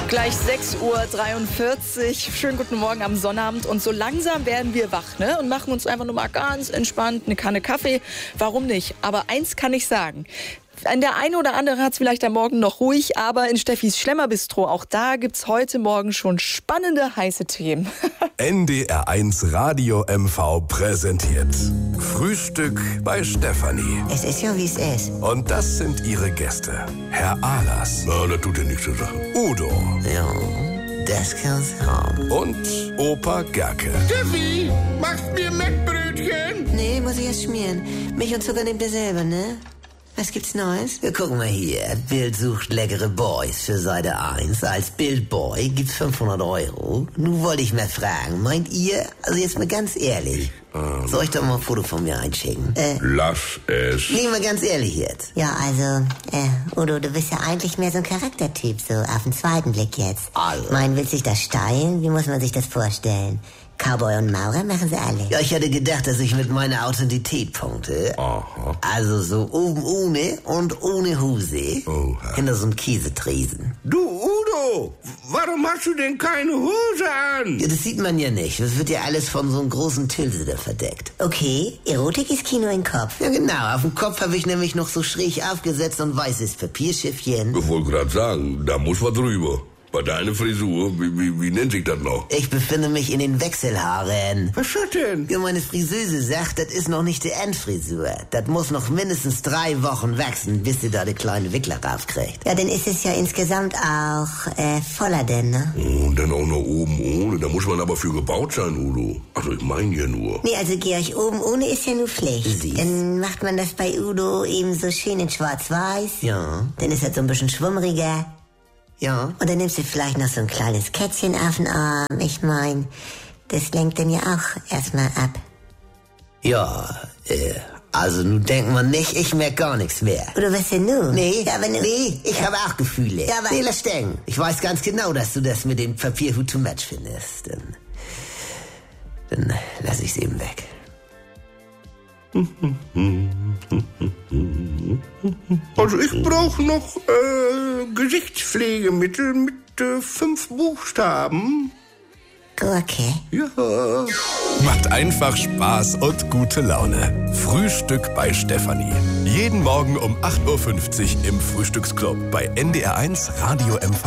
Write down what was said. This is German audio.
Gleich 6:43 Uhr. Schönen guten Morgen am Sonnabend. Und so langsam werden wir wach, ne? Und machen uns einfach nur mal ganz entspannt eine Kanne Kaffee. Warum nicht? Aber eins kann ich sagen. Der eine oder andere hat es vielleicht am Morgen noch ruhig, aber in Steffis Schlemmerbistro, auch da gibt's heute Morgen schon spannende, heiße Themen. NDR1 Radio MV präsentiert Frühstück bei Stefanie. Es ist ja, wie es ist. Und das sind ihre Gäste. Herr Ahlers. Na, das tut ja nichts zur Sache. Udo. Ja, das kann's haben. Und Opa Gerke. Steffi, machst mir Mettbrötchen? Nee, muss ich erst schmieren. Milch und Zucker nehmt ihr selber, ne? Was gibt's Neues? Ja, guck mal hier. Bild sucht leckere Boys für Seite 1. Als Bildboy gibt's 500 €. Nun wollte ich mal fragen, meint ihr, also jetzt mal ganz ehrlich, soll ich doch mal ein Foto von mir einschicken? Lass es. Nee, mal ganz ehrlich jetzt. Ja, also, Udo, du bist ja eigentlich mehr so ein Charaktertyp, so auf den zweiten Blick jetzt. Also. Willst dich das steilen? Wie muss man sich das vorstellen? Cowboy und Maurer machen sie alle. Ja, ich hätte gedacht, dass ich mit meiner Authentität punkte. Aha. Also so oben ohne und ohne Hose. Oha. Hinter so einem Käsetresen. Du, Udo, warum hast du denn keine Hose an? Ja, das sieht man ja nicht. Das wird ja alles von so einem großen Tilse da verdeckt. Okay, Erotik ist Kino im Kopf. Ja, genau. Auf dem Kopf habe ich nämlich noch so schräg aufgesetzt und weißes Papierschiffchen. Ich wollte gerade sagen, da muss was drüber. Bei deiner Frisur, wie nennt sich das noch? Ich befinde mich in den Wechselhaaren. Was ist das denn? Ja, meine Friseuse sagt, das ist noch nicht die Endfrisur. Das muss noch mindestens 3 Wochen wachsen, bis sie da die kleine Wickler raufkriegt. Ja, dann ist es ja insgesamt auch voller denn, ne? Und dann auch noch oben ohne. Da muss man aber für gebaut sein, Udo. Also ich meine ja nur. Nee, also Georg, oben ohne ist ja nur Pflicht. Siehst. Dann macht man das bei Udo eben so schön in schwarz-weiß. Ja. Dann ist das so ein bisschen schwummriger. Ja. Und dann nimmst du vielleicht noch so ein kleines Kätzchen auf den Arm. Ich mein, das lenkt dann ja auch erstmal ab. Ja, also nun denkt man nicht, ich merk gar nichts mehr. Oder was denn nun? Nee, Ja, aber nee, ich habe auch Gefühle. Ja, aber- nee, lass stecken. Ich weiß ganz genau, dass du das mit dem Papierhut too much findest. Dann lass ich's eben weg. Also ich brauche noch Gesichtspflegemittel mit 5 Buchstaben. Gurke. Ja. Macht einfach Spaß und gute Laune. Frühstück bei Stefanie. Jeden Morgen um 8:50 Uhr im Frühstücksclub bei NDR1 Radio MV.